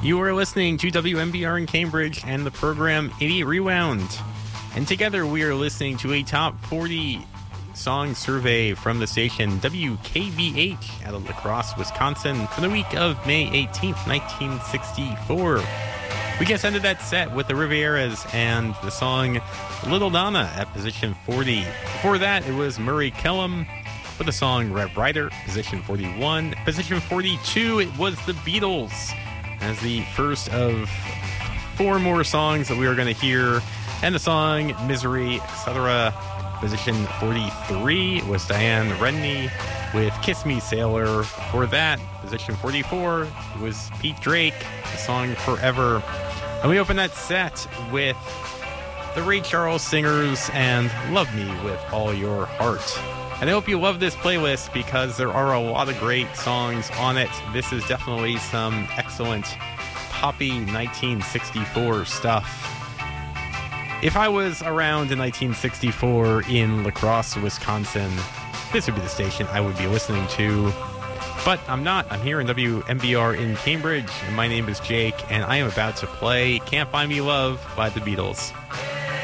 You are listening to WMBR in Cambridge and the program 80 Rewound. And together we are listening to a top 40 song survey from the station WKBH out of La Crosse, Wisconsin for the week of May 18th, 1964. We just ended that set with the Rivieras and the song Little Donna at position 40. Before that, it was Murray Kellum with the song Red Rider, position 41. Position 42, it was the Beatles as the first of four more songs that we are going to hear. And the song Misery, etc. Position 43 was Diane Redney with Kiss Me Sailor. For that, position 44 was Pete Drake, the song Forever. And we open that set with the Ray Charles Singers and Love Me With All Your Heart. And I hope you love this playlist because there are a lot of great songs on it. This is definitely some excellent poppy 1964 stuff. If I was around in 1964 in La Crosse, Wisconsin, this would be the station I would be listening to. But I'm not. I'm here in WMBR in Cambridge, and my name is Jake, and I am about to play Can't Buy Me Love by the Beatles.